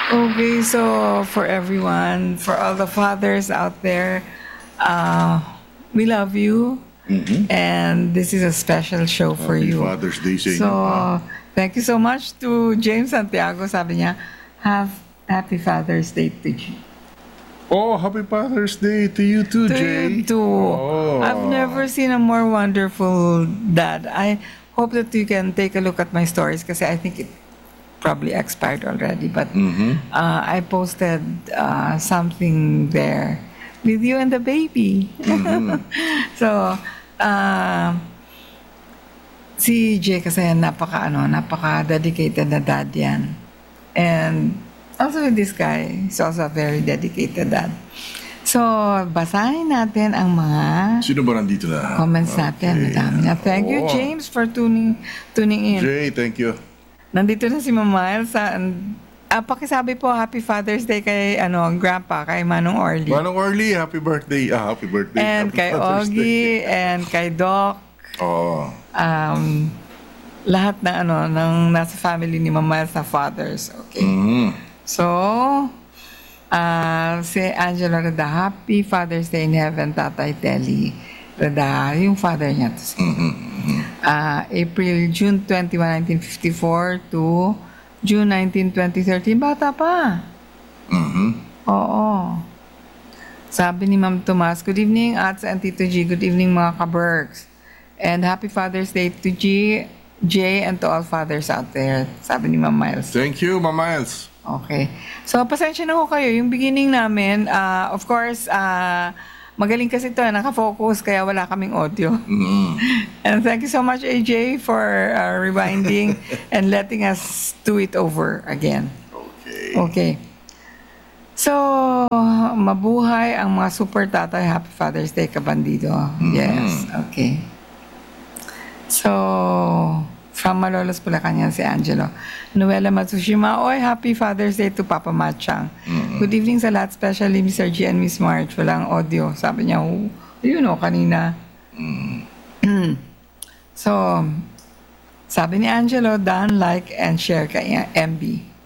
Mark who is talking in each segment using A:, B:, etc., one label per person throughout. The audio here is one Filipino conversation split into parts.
A: Okay, so for everyone, for all the fathers out there, uh, we love you, and this is a special show for
B: Happy
A: you.
B: Father's Day sa
A: So,
B: inyo, ha?
A: thank you so much to James Santiago. Sabi niya, have Happy Father's Day to you.
B: Oh, Happy Father's Day to you too,
A: To
B: Jay.
A: you too.
B: Oh.
A: I've never seen a more wonderful dad. I hope that you can take a look at my stories kasi I think it probably expired already. But I posted something there with you and the baby. So, uh, si Jay kasi napaka-dedicated na dad yan. And also with this guy, he's also a very dedicated dad. So, basahin natin ang mga
B: Sino ba nandito na?
A: comments natin. Madami na. Thank you,
B: Oo.
A: James, for tuning in.
B: Jay, thank you.
A: Nandito na si Ma'am Miles. Pakisabi po, Happy Father's Day kay Grandpa, kay Manong Orly.
B: Manong Orly, happy birthday. Happy birthday.
A: And
B: Happy
A: kay
B: Father's Day.
A: Ogie, and kay Doc.
B: Oh.
A: Lahat na ng nasa family ni Ma'am Miles na fathers. Okay. So, si Angela Rada, Happy Father's Day in Heaven, Tatay Telly. Rada, yung father niya. To June 21, 1954 to June 19, 2013. Bata pa. Oo. Sabi ni Ma'am Tomas, good evening, Ats and Tito G. Good evening, mga ka-Berks. And Happy Father's Day to Jay, and to all fathers out there. Sabi ni Ma'am Miles.
B: Thank you, Ma Miles.
A: Okay. So, pasensya na ho kayo. Yung beginning namin, of course, magaling kasi ito, nakafocus, kaya wala kaming audio. And thank you so much, AJ, for rewinding and letting us do it over again.
B: Okay.
A: Okay. So, mabuhay ang mga super tatay. Happy Father's Day, kabandido. Yes, okay. So, from Malolos Bulacan yan si Angelo. Noela Matsushima, oy, Happy Father's Day to Papa Machang. Good evening sa lahat, especially Mr. G and Miss March. Walang audio. Sabi niya, kanina. So, sabi ni Angelo, done, like, and share kay MB.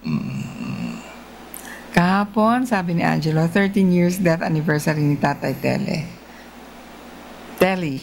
A: Kahapon, sabi ni Angelo, 13 years death anniversary ni Tatay Telly.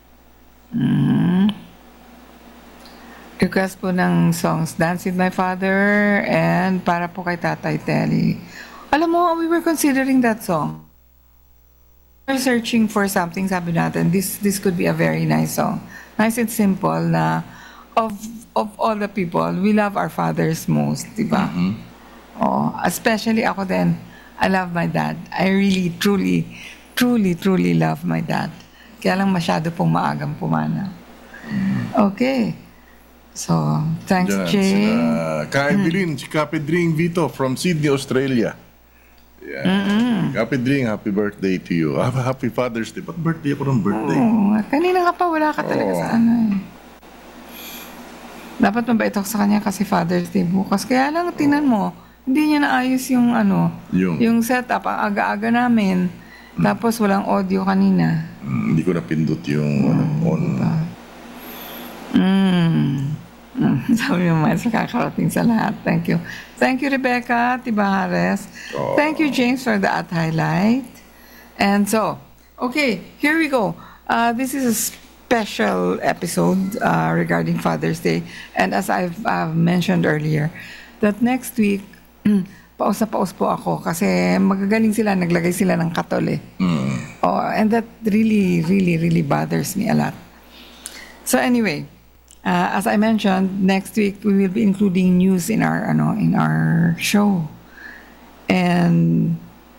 A: Request po ng songs, Dance with My Father, and para po kay Tatay Telly. Alam mo, we were considering that song. We're searching for something, sabi natin, this could be a very nice song. Nice and simple na of all the people, we love our fathers most, di ba? Oh, especially ako din, I love my dad. I really, truly love my dad. Kaya lang masyado pong maagang pumana. Okay. So, thanks,
B: Diyan,
A: Jay.
B: Kay Bilin, si Kapidring Vito from Sydney, Australia. Yeah. Kapidring, happy birthday to you. Happy Father's Day. Ba't birthday ako ng birthday?
A: Kanina ka pa, wala ka talaga sa Dapat mabait ako sa kanya kasi Father's Day bukas. Kaya lang, tinan mo, hindi niya naayos yung yung setup, ang aga-aga namin. Tapos walang audio kanina.
B: Hindi ko napindot yung on.
A: Sabi mo, Miles, nakakarating sa lahat. Thank you. Thank you, Rebecca Tibahares. Thank you, James, for the highlight. And so, okay, here we go. This is a special episode regarding Father's Day. And as I've mentioned earlier, that next week, paus na paus po ako kasi magagaling sila, naglagay sila ng katol eh. And that really bothers me a lot. So anyway, as I mentioned, next week we will be including news in our show. And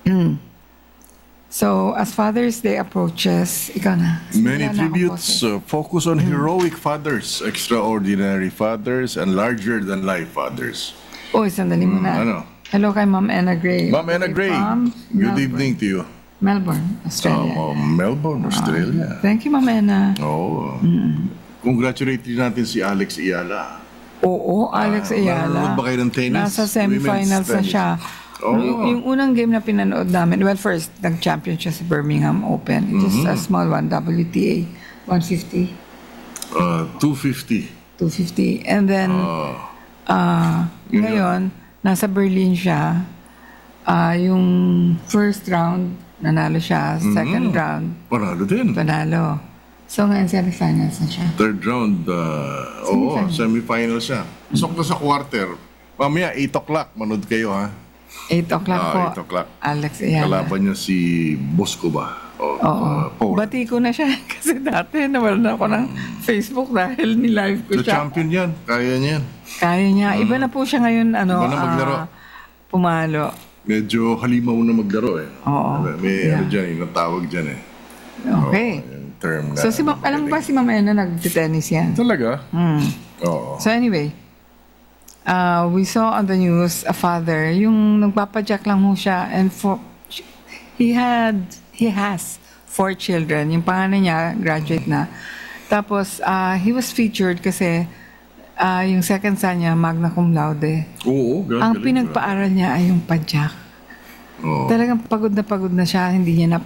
A: so as Father's Day approaches, ikaw na.
B: Many
A: Simula na ako,
B: tributes
A: Jose.
B: focus on heroic fathers, extraordinary fathers, and larger-than-life fathers.
A: Sandali mo na. Hello kay Ma'am Anna Gray.
B: Ma'am Anna Gray,
A: From
B: good
A: Melbourne.
B: evening to you.
A: Melbourne, Australia.
B: Melbourne, Australia.
A: Thank you, Ma'am Anna.
B: Congratulate natin si Alex Iala.
A: Oo, Alex Ayala.
B: Nanonood ba kayo ng tennis?
A: Nasa semifinals na
B: Women's
A: siya.
B: Oh.
A: Yung unang game na pinanood namin, well, first, nag-champion siya sa Birmingham Open. Just a small one, WTA, 150,
B: 250.
A: 250. And then, ngayon, nasa Berlin siya. Yung first round, nanalo siya. Second round,
B: Panalo din.
A: panalo. So ngayon, semifinals na siya.
B: Third round, semifinal siya. Pasok na sa quarter. Mamaya, 8 o'clock, manood kayo ha.
A: 8 o'clock po.
B: 8 o'clock.
A: Alex Ayala.
B: Kalaban niya si Bosco ba?
A: Oo.
B: Poland.
A: Bati ko na siya kasi dati nawalan ako ng Facebook dahil ni-live ko
B: So,
A: siya.
B: champion yan. Kaya niya yan.
A: Kaya niya. Iba na po siya ngayon,
B: Iba na maglaro.
A: pumalo.
B: Medyo halimaw na maglaro eh.
A: Oo.
B: May
A: Yeah.
B: ano dyan, yung tawag dyan eh.
A: Okay.
B: Yung term na.
A: So, alam mo ba si Mama Ena nag-tennis yan?
B: Talaga?
A: Hmm.
B: Oo.
A: So anyway, we saw on the news a father, yung nagpapadyak lang ho siya and he has 4 children. Yung panganay niya, graduate na. Tapos, he was featured kasi yung second son niya, magna cum laude.
B: Oo,
A: Ang pinagpaaral niya ay yung padyak.
B: Oo.
A: Talagang pagod na siya, hindi niya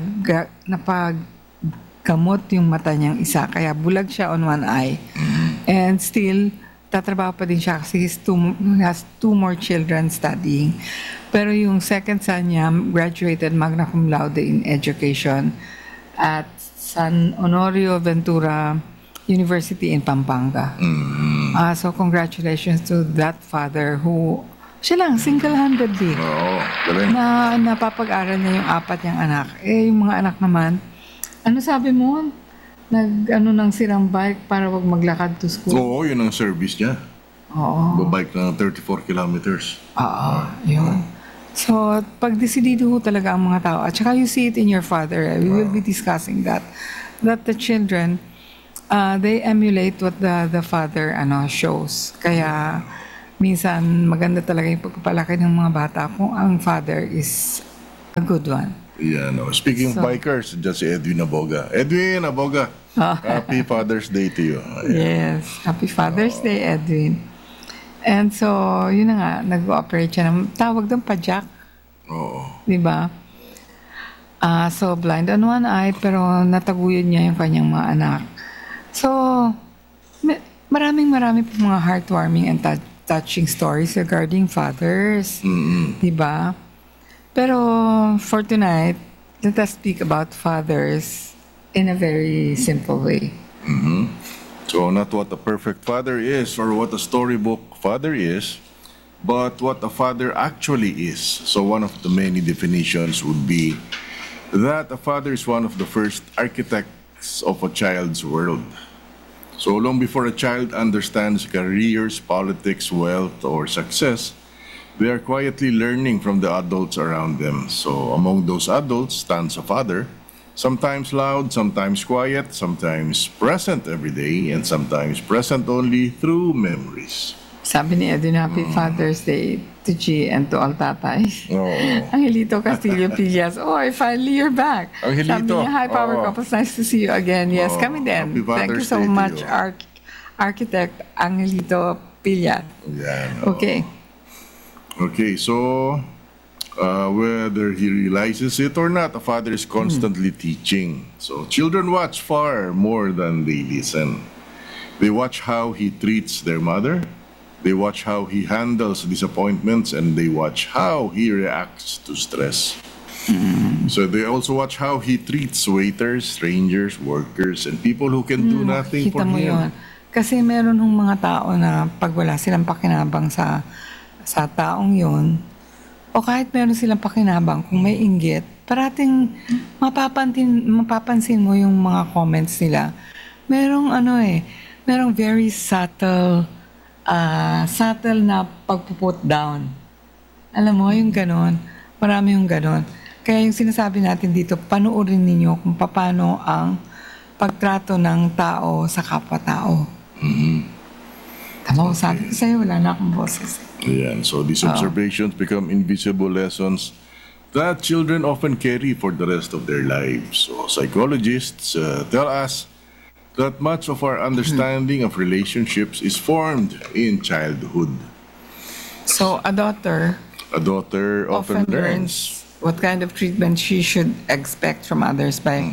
A: napaggamot yung mata niyang isa. Kaya bulag siya on one eye. And still, tatrabaho pa din siya kasi he has 2 more children studying. Pero yung second son niya, graduated magna cum laude in education at San Honorio Ventura University in Pampanga. So congratulations to that father who, siya lang, single-handedly,
B: Oo, galing.
A: na napapag-aral niya yung 4 niyang anak. Yung mga anak naman, ano sabi mo? Ng sirang bike para wag maglakad to school.
B: Oo, yun ang service niya.
A: Oo.
B: Babike ng 34 kilometers.
A: Oo, yun. So, pag-desidido ho talaga ang mga tao. At saka you see it in your father. We will be discussing that. That the children, they emulate what the father shows. Kaya, minsan, maganda talaga yung pagpapalaki ng mga bata kung ang father is a good one.
B: Yeah, no. Speaking of bikers, dyan si Edwin Aboga. Edwin Aboga, happy Father's Day to you.
A: Yes. Happy Father's Day, Edwin. And so, yun na nga, nag-ooperate siya ng tawag doon padyak.
B: Oo.
A: Di ba? So, blind on one eye, pero nataguyod niya yung kanyang mga anak. So, marami po mga heartwarming and touching stories regarding fathers. Di ba? Pero, for tonight, let us speak about fathers in a very simple way.
B: So, not what a perfect father is or what a storybook father is, but what a father actually is. So, one of the many definitions would be that a father is one of the first architects of a child's world. So, long before a child understands careers, politics, wealth, or success, they are quietly learning from the adults around them. So, among those adults stands a father, sometimes loud, sometimes quiet, sometimes present every day, and sometimes present only through memories.
A: Sabi ni Edwin, Happy Father's Day to G and to all tatay.
B: Oo.
A: Angelito Castillo Pillas, finally you're back.
B: Angelito.
A: Sabi niya, hi Power
B: Oo.
A: Couples, nice to see you again. Yes,
B: Oo.
A: kami din.
B: Happy
A: Thank you
B: Father's
A: so
B: Day to
A: much,
B: you.
A: Architect Angelito Pillas.
B: Yan.
A: Okay.
B: Okay, so whether he realizes it or not, a father is constantly teaching. So children watch far more than they listen. They watch how he treats their mother. They watch how he handles disappointments, and they watch how he reacts to stress. So they also watch how he treats waiters, strangers, workers, and people who can do nothing for
A: Kita mo
B: him.
A: yun. Kasi meron hong mga tao na pag wala silang pakinabang sa taong yun, o kahit meron silang pakinabang, kung may inggit, parating mapapansin mo yung mga comments nila. Merong merong very subtle na pagpuput down. Alam mo, yung ganon. Marami yung ganon. Kaya yung sinasabi natin dito, panuorin ninyo kung paano ang pagtrato ng tao sa kapwa-tao. Tama ko, sabi ko sa'yo, wala na akong boses.
B: Yeah, so these observations become invisible lessons that children often carry for the rest of their lives. So psychologists tell us that much of our understanding of relationships is formed in childhood.
A: So a daughter
B: A daughter often learns.
A: what kind of treatment she should expect from others by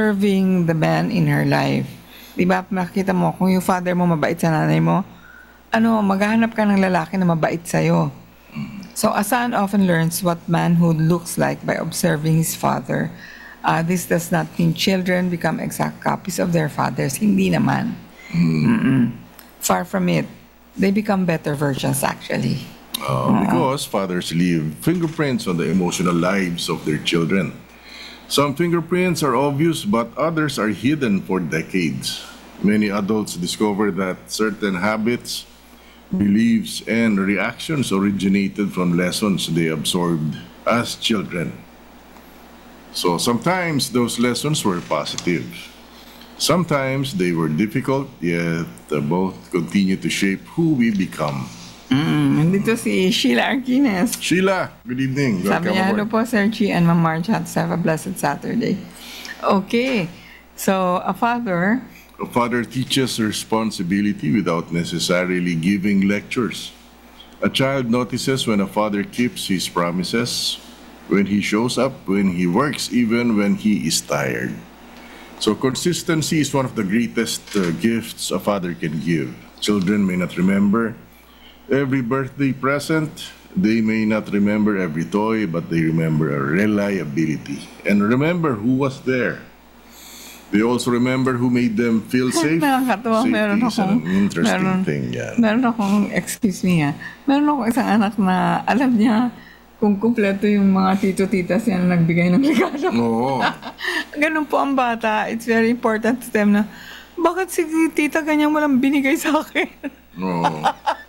A: observing the man in her life. Di ba, makikita mo, kung yung father mo mabait sa nanay mo, maghahanap ka ng lalaki na mabait sa'yo. So a son often learns what manhood looks like by observing his father. This does not mean children become exact copies of their fathers. Hindi naman. Far from it. They become better versions actually.
B: Because fathers leave fingerprints on the emotional lives of their children. Some fingerprints are obvious, but others are hidden for decades. Many adults discover that certain habits, beliefs, and reactions originated from lessons they absorbed as children. So sometimes those lessons were positive. Sometimes they were difficult, yet both continue to shape who we become.
A: Nandito si Sheila Arquines.
B: Sheila, good evening.
A: Sabi niya, hello po, Sir G and Ma'am Marge. Have a blessed Saturday. Okay. So, a father
B: A father teaches responsibility without necessarily giving lectures. A child notices when a father keeps his promises, when he shows up, when he works, even when he is tired. So consistency is one of the greatest gifts a father can give. Children may not remember every birthday present. They may not remember every toy, but they remember a reliability. And remember who was there. They also remember who made them feel safe.
A: Nakakatawa,
B: Safety is an interesting thing. Yeah.
A: Meron akong, excuse me meron akong isang anak na alam niya kung kumpleto yung mga tito-titas niya na nagbigay ng regalo.
B: Oo.
A: Ganun po ang bata. It's very important to them na, bakit si tita ganyan walang binigay sa akin?
B: Oo.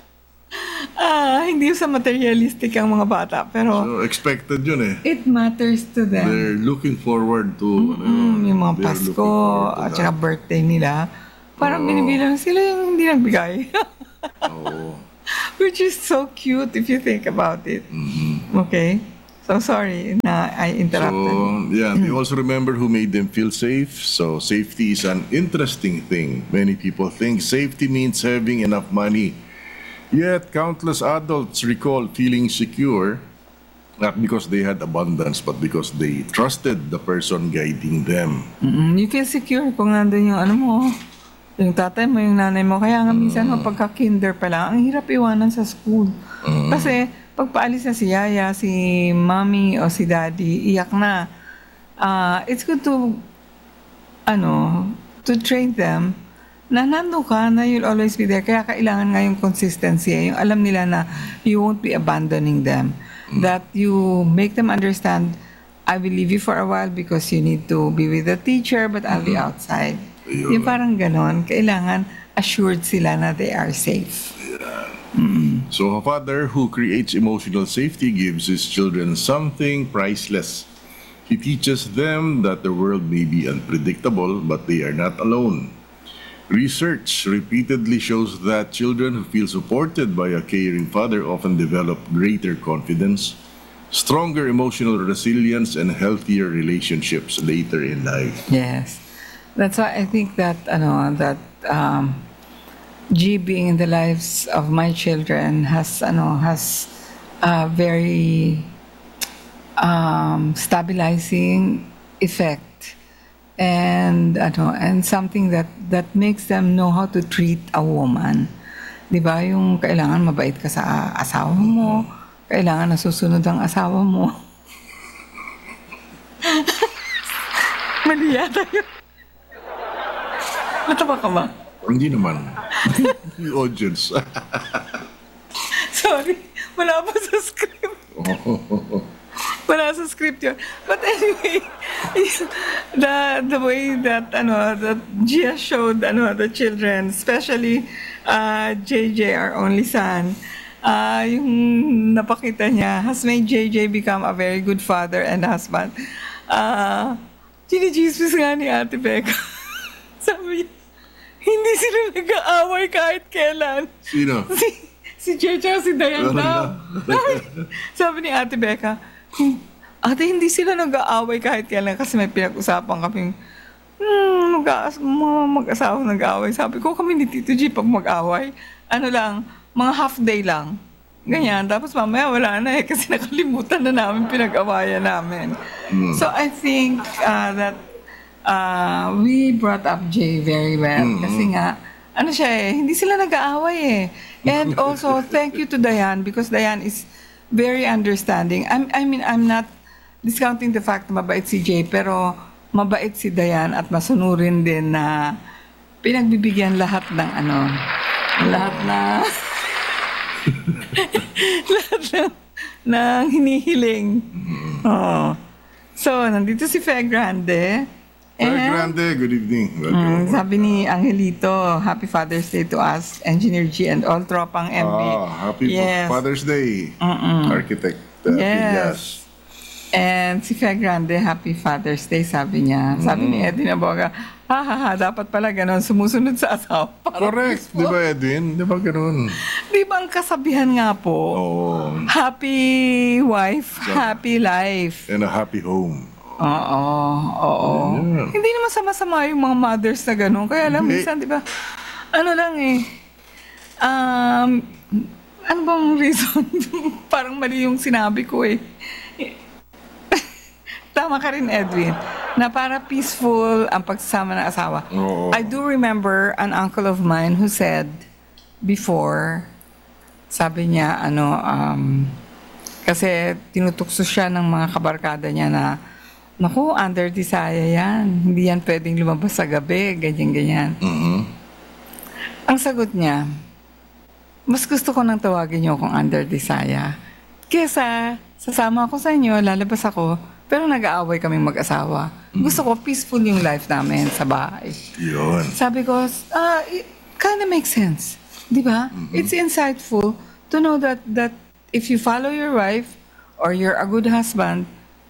A: Hindi sa materialistic ang mga bata, pero
B: So, expected yun eh.
A: it matters to them.
B: They're looking forward to
A: Yung mga
B: they're
A: Pasko
B: looking forward to
A: at
B: that.
A: saka birthday nila, parang binibilang sila yung hindi nagbigay.
B: Oo.
A: Which is so cute if you think about it. Okay? So sorry na I interrupted.
B: So, yeah, they also remember who made them feel safe. So, safety is an interesting thing. Many people think safety means having enough money. Yet, countless adults recall feeling secure, not because they had abundance, but because they trusted the person guiding them.
A: You feel secure kung nandun yung yung tatay mo, yung nanay mo. Kaya nga minsan pagka kinder pa lang, ang hirap iwanan sa school. Kasi pag paalis na si yaya, si mommy o si daddy, iyak na. It's good to train them na nando ka, na you'll always be there. Kaya kailangan nga yung consistency. Yung alam nila na you won't be abandoning them. That you make them understand, I will leave you for a while because you need to be with the teacher, but I'll be outside. Yung parang ganon, kailangan assured sila na they are safe.
B: So, a father who creates emotional safety gives his children something priceless. He teaches them that the world may be unpredictable, but they are not alone. Research repeatedly shows that children who feel supported by a caring father often develop greater confidence, stronger emotional resilience, and healthier relationships later in life.
A: Yes. That's why I think that G being in the lives of my children has a very stabilizing effect, and something that makes them know how to treat a woman. 'Di ba? Yung kailangan mabait ka sa asawa mo, kailangan nasusunod ang asawa mo. Mali yata yun. Natawa ka ba?
B: Hindi naman. The audience.
A: Sorry, wala pa sa script. Wala sa script yun. But anyway, the way that that Gia showed the children, especially JJ, our only son, yung napakita niya has made JJ become a very good father and husband. Chini-Jesus nga ni Ate Becca. Sabi niya, hindi sila nag-aaway kahit kailan.
B: Sino?
A: Si Checha, si Dayan daw. Sabi ni Ate Becca, ate, hindi sila nag-aaway kahit kailan kasi may pinag-usapan kaming mag-asawa nag-aaway. Sabi ko, kami ni Tito G pag mag-aaway, mga half day lang. Ganyan. Tapos mamaya wala na kasi nakalimutan na namin pinag-awayan namin. So I think that we brought up Jay very well. Kasi nga, ano siya hindi sila nag-aaway eh. And also, thank you to Diane because Diane is very understanding. I mean, I'm not discounting the fact na mabait si Jay, pero mabait si Diane at masunurin din na pinagbibigyan lahat ng lahat na lahat ng hinihiling. Oh. So, nandito si Fe Grande.
B: Fe Grande, good evening. Welcome.
A: Sabi ni Angelito, Happy Father's Day to us, Engineer G and all tropang MB.
B: Happy Father's Day, Architect Villas.
A: And si Fe Grande, Happy Father's Day, sabi niya. Sabi ni Edwin Aboga, dapat pala ganon, sumusunod sa asawa.
B: Correct, di ba Edwin? Di ba ganon?
A: Di ba ang kasabihan nga po, happy wife, happy life.
B: And a happy home.
A: Oo.
B: Yeah.
A: Hindi naman sama-sama yung mga mothers na gano'n. Kaya lang, minsan, di ba, ano lang ano bang reason? Parang mali yung sinabi ko eh. Tama ka rin, Edwin, na para peaceful ang pagsasama ng asawa. I do remember an uncle of mine who said before, sabi niya, kasi tinutukso siya ng mga kabarkada niya na, naku, under desire yan. Hindi yan pwedeng lumabas sa gabi, ganyan-ganyan. Ang sagot niya, mas gusto ko nang tawagin niyo akong under desire. Kesa, sasama ako sa inyo, lalabas ako, pero nag-aaway kaming mag-asawa. Gusto ko peaceful yung life namin sa bahay.
B: Yun.
A: Sabi ko, it kinda makes sense. Di ba? It's insightful to know that if you follow your wife or you're a good husband,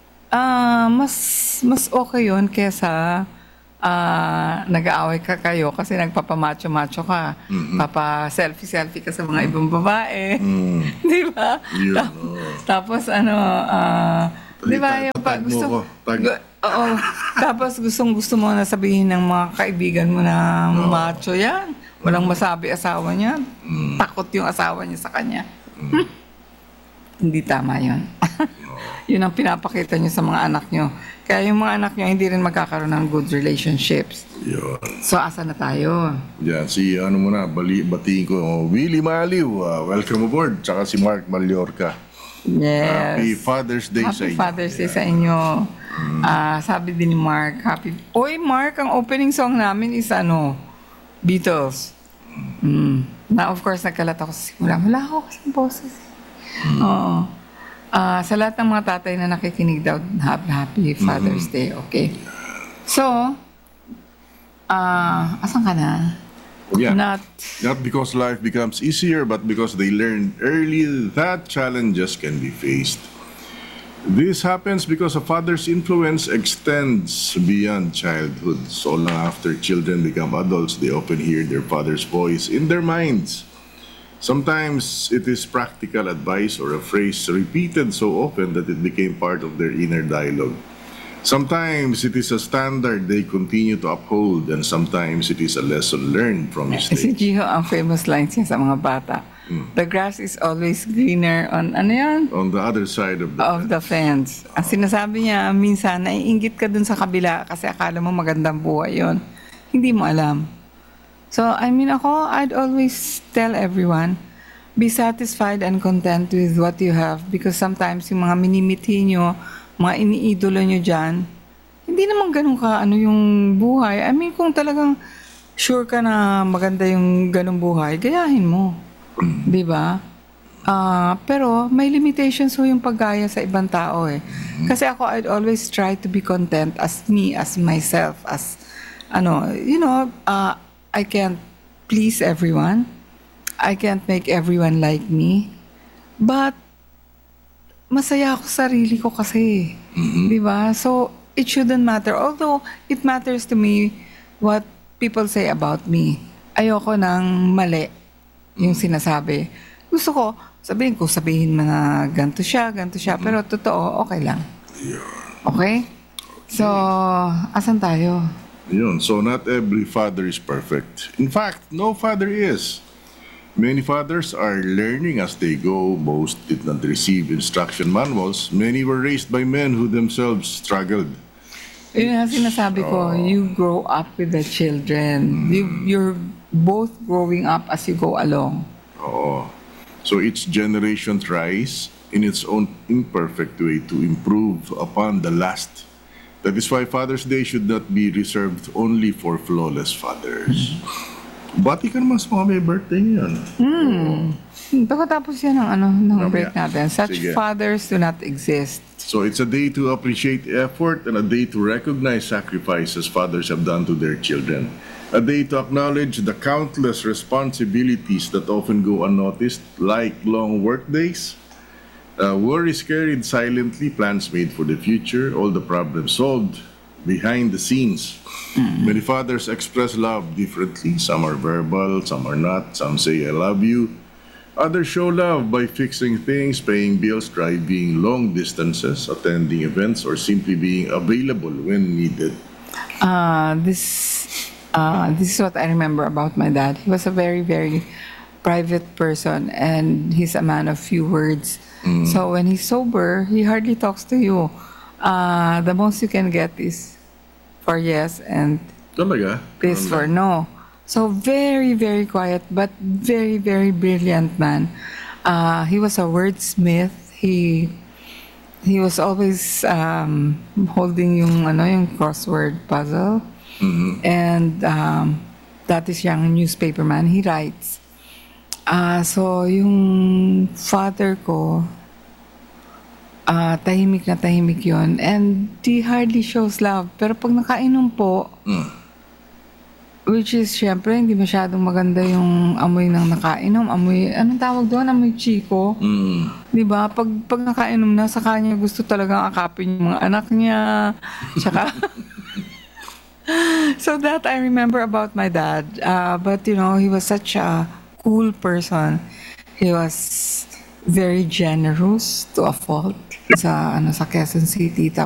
A: mas okay yun kesa nag-aaway kayo kasi nagpapamacho-macho ka. Papa-selfie-selfie ka sa mga ibang babae. Di ba? Tapos di ba yung gusto... Oo. Tapos gusto mo na sabihin ng mga kaibigan mo na macho yan. Walang masabi asawa niya. Takot yung asawa niya sa kanya. Hindi tama yun. Yun ang pinapakita niyo sa mga anak niyo. Kaya yung mga anak niyo hindi rin magkakaroon ng good relationships.
B: Yun.
A: So, asa na tayo?
B: Yan, batiin ko, Willie Maliw, welcome aboard. Tsaka si Mark Mallorca.
A: Yes.
B: Happy Father's Day sa inyo.
A: Happy Father's Day sa inyo. Sabi din ni Mark, Oy, Mark, ang opening song namin is Beatles. Na of course, nagkalat ako sa simula. Wala ako kasing boses. Oo. Sa lahat ng mga tatay na nakikinig daw, happy Father's Day. Okay. So, asan ka na?
B: Yeah.
A: Not
B: because life becomes easier, but because they learned early that challenges can be faced. This happens because a father's influence extends beyond childhood. So long after children become adults, they often hear their father's voice in their minds. Sometimes it is practical advice or a phrase repeated so often that it became part of their inner dialogue. Sometimes it is a standard they continue to uphold, and sometimes it is a lesson learned from
A: si
B: mistakes.
A: Gio, ang famous lines niya sa mga bata. The grass is always greenner on,
B: On the other side of
A: the fence. Ang sinasabi niya, minsan, naiinggit ka dun sa kabila kasi akala mo magandang buhay yun. Hindi mo alam. So, I'd always tell everyone, be satisfied and content with what you have because sometimes yung mga minimithi nyo, mga iniidolo nyo dyan, hindi naman ganun ka yung buhay. Kung talagang sure ka na maganda yung ganung buhay, gayahin mo. Diba? Pero may limitations yung paggaya sa ibang tao eh. Kasi ako, I'd always try to be content as me, as myself, as I can't please everyone. I can't make everyone like me. But masaya ako sa sarili ko kasi. Di ba? So, it shouldn't matter. Although, it matters to me what people say about me. Ayoko ng mali yung sinasabi. Gusto ko, sabihin mo na ganito siya, pero totoo, okay lang. Okay? So, asan tayo?
B: Yun. So not every father is perfect. In fact, no father is. Many fathers are learning as they go. Most did not receive instruction manuals. Many were raised by men who themselves struggled.
A: Yun ang sinasabi ko, you grow up with the children. both growing up as you go along.
B: Oo. So each generation tries in its own imperfect way to improve upon the last. That is why Father's Day should not be reserved only for flawless fathers. Bati ka naman sa mga may birthday ngayon.
A: Pagkatapos yan ng break
B: Mamaya.
A: natin, such
B: Sige.
A: fathers do not exist.
B: So it's a day to appreciate effort and a day to recognize sacrifices fathers have done to their children. A day to acknowledge the countless responsibilities that often go unnoticed, like long work days, worries carried silently, plans made for the future, all the problems solved behind the scenes. Many fathers express love differently. Some are verbal, some are not. Some say, I love you. Others show love by fixing things, paying bills, driving long distances, attending events, or simply being available when needed.
A: This is what I remember about my dad. He was a very, very private person, and he's a man of few words. So when he's sober, he hardly talks to you. The most you can get is for yes and
B: Talaga?
A: this for no. So very, very quiet, but very, very brilliant man. He was a wordsmith. He was always holding yung crossword puzzle. And that is young newspaperman. He writes. So yung father ko, tahimik na tahimik yun. And he hardly shows love. Pero pag nakainom po, which is, syempre, hindi masyadong maganda yung amoy ng nakainom. Amoy, anong tawag doon? Amoy chiko. Di ba? Pag nakainom na, sa kanya gusto talagang akapin yung mga anak niya. Tsaka, so that I remember about my dad. But, he was such a cool person. He was very generous to a fault sa Quezon City.